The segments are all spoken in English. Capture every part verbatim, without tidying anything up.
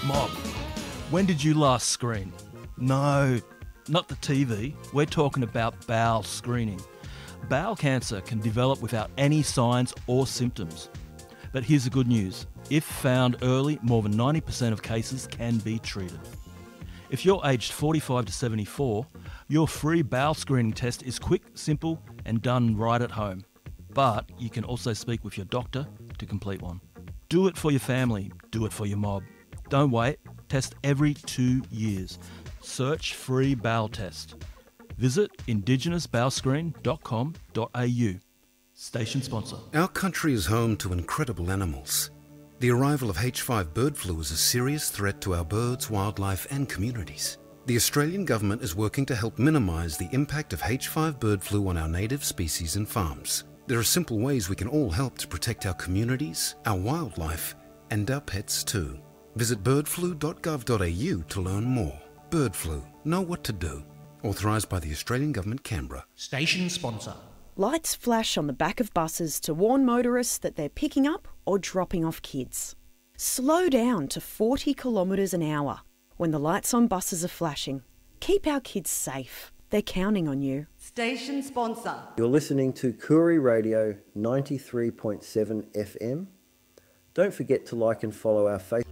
Mob, when did you last screen? No, not the T V. We're talking about bowel screening. Bowel cancer can develop without any signs or symptoms. But here's the good news. If found early, more than ninety percent of cases can be treated. If you're aged forty-five to seventy-four, your free bowel screening test is quick, simple, and done right at home. But you can also speak with your doctor to complete one. Do it for your family. Do it for your mob. Don't wait. Test every two years. Search free bowel test. Visit indigenous bowel screen dot com dot a u. Station sponsor. Our country is home to incredible animals. The arrival of H five bird flu is a serious threat to our birds, wildlife and communities. The Australian government is working to help minimise the impact of H five bird flu on our native species and farms. There are simple ways we can all help to protect our communities, our wildlife and our pets too. Visit bird flu dot gov dot a u to learn more. Bird flu. Know what to do. Authorised by the Australian Government, Canberra. Station sponsor. Lights flash on the back of buses to warn motorists that they're picking up or dropping off kids. Slow down to forty kilometres an hour when the lights on buses are flashing. Keep our kids safe. They're counting on you. Station sponsor. You're listening to Koori Radio ninety-three point seven F M. Don't forget to like and follow our Facebook.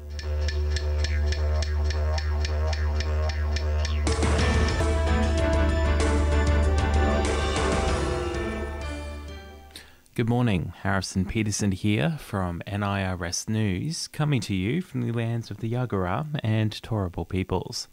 Good morning, Harrison Peterson here from N I R S News, coming to you from the lands of the Yagara and Turrbal peoples.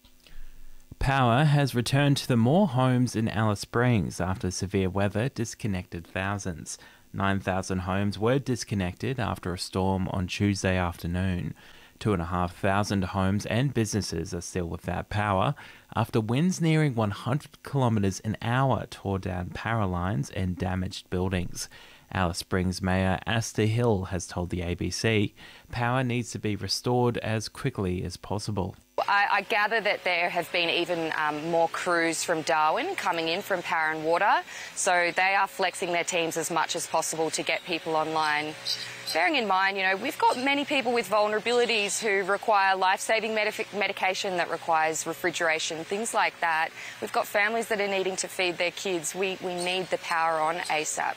Power has returned to the Moore homes in Alice Springs after severe weather disconnected thousands. nine thousand homes were disconnected after a storm on Tuesday afternoon. Two and a half thousand homes and businesses are still without power after winds nearing one hundred kilometres an hour tore down power lines and damaged buildings. Alice Springs Mayor Asta Hill has told the A B C power needs to be restored as quickly as possible. I, I gather that there have been even um, more crews from Darwin coming in from Power and Water, so they are flexing their teams as much as possible to get people online. Bearing in mind, you know, we've got many people with vulnerabilities who require life-saving medic medication that requires refrigeration, things like that. We've got families that are needing to feed their kids. We, we need the power on ASAP.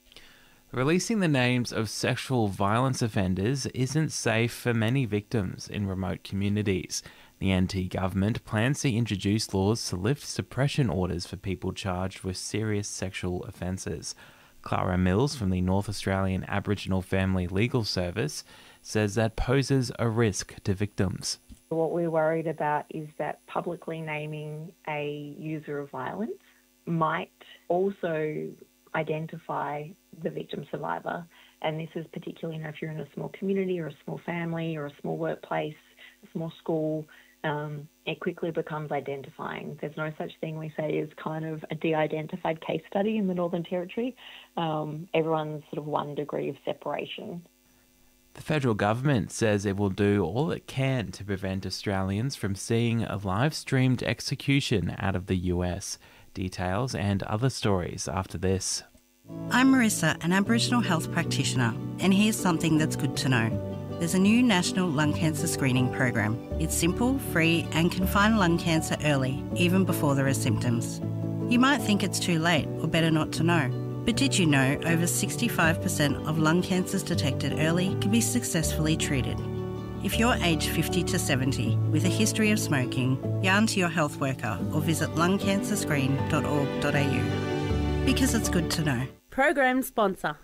Releasing the names of sexual violence offenders isn't safe for many victims in remote communities. The N T government plans to introduce laws to lift suppression orders for people charged with serious sexual offences. Clara Mills from the North Australian Aboriginal Family Legal Service says that poses a risk to victims. What we're worried about is that publicly naming a user of violence might also identify the victim survivor. And this is particularly, you know, if you're in a small community or a small family or a small workplace, a small school, um, it quickly becomes identifying. There's no such thing we say is kind of a de-identified case study in the Northern Territory. Um, everyone's sort of one degree of separation. The federal government says it will do all it can to prevent Australians from seeing a live-streamed execution out of the U S. Details and other stories after this. I'm Marissa, an Aboriginal health practitioner, and here's something that's good to know. There's a new national lung cancer screening program. It's simple, free, and can find lung cancer early, even before there are symptoms. You might think it's too late or better not to know, but did you know over sixty-five percent of lung cancers detected early can be successfully treated? If you're aged fifty to seventy with a history of smoking, yarn to your health worker or visit lung cancer screen dot org dot a u. Because it's good to know. Program sponsor.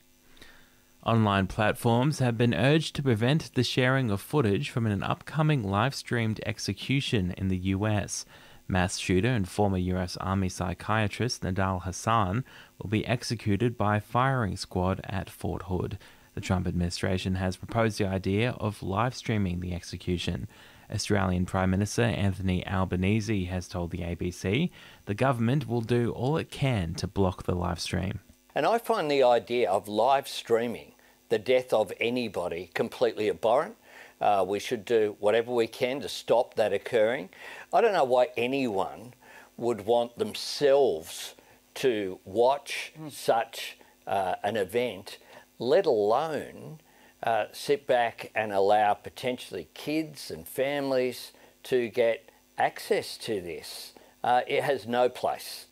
Online platforms have been urged to prevent the sharing of footage from an upcoming live-streamed execution in the U S. Mass shooter and former U S Army psychiatrist Nidal Hasan will be executed by firing squad at Fort Hood. The Trump administration has proposed the idea of live-streaming the execution. Australian Prime Minister Anthony Albanese has told the A B C the government will do all it can to block the live stream. And I find the idea of live streaming the death of anybody completely abhorrent. Uh, we should do whatever we can to stop that occurring. I don't know why anyone would want themselves to watch mm. such uh, an event, let alone uh, sit back and allow potentially kids and families to get access to this. Uh, it has no place.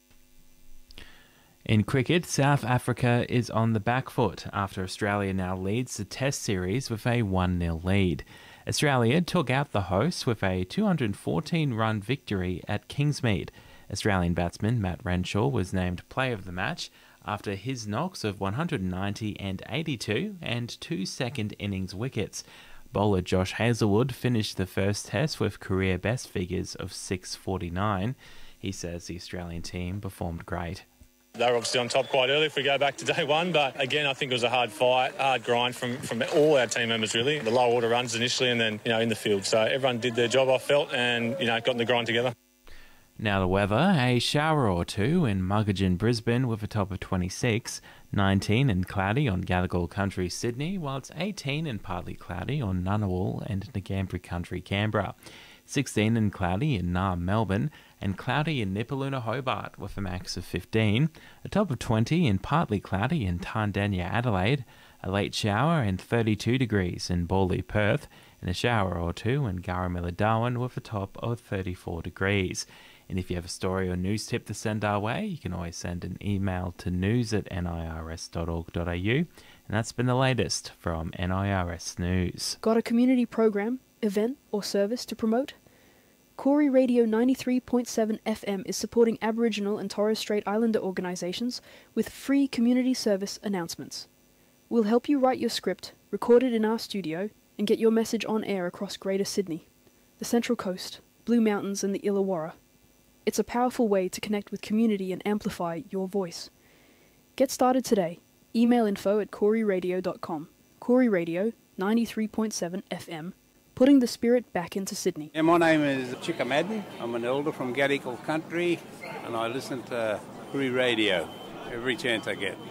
In cricket, South Africa is on the back foot after Australia now leads the Test series with a one nil lead. Australia took out the hosts with a two hundred fourteen run victory at Kingsmead. Australian batsman Matt Renshaw was named player of the match after his knocks of one hundred ninety and eighty-two and two second innings wickets. Bowler Josh Hazlewood finished the first test with career best figures of six forty-nine. He says the Australian team performed great. They were obviously on top quite early if we go back to day one, but again, I think it was a hard fight, hard grind from, from all our team members, really. The low order runs initially and then, you know, in the field. So everyone did their job, I felt, and, you know, got in the grind together. Now the weather, a shower or two in Muggeridge, Brisbane with a top of twenty-six, nineteen and cloudy on Gadigal Country, Sydney, while it's eighteen and partly cloudy on Ngunnawal and Ngambri Country, Canberra. sixteen and cloudy in Naarm, Melbourne, and cloudy in Nipaluna, Hobart with a max of fifteen, a top of twenty and partly cloudy in Tandanya, Adelaide, a late shower and thirty-two degrees in Bawley, Perth, and a shower or two in Garramilla, Darwin with a top of thirty-four degrees. And if you have a story or news tip to send our way, you can always send an email to news at nirs dot org dot a u. And that's been the latest from N I R S News. Got a community program, event or service to promote? Koori Radio ninety-three point seven F M is supporting Aboriginal and Torres Strait Islander organisations with free community service announcements. We'll help you write your script, record it in our studio, and get your message on air across Greater Sydney, the Central Coast, Blue Mountains and the Illawarra. It's a powerful way to connect with community and amplify your voice. Get started today. Email info at koori radio dot com. Koori Radio ninety-three point seven F M. Putting the spirit back into Sydney. Yeah, my name is Chicka Madden. I'm an elder from Gadigal Country and I listen to Koori Radio every chance I get.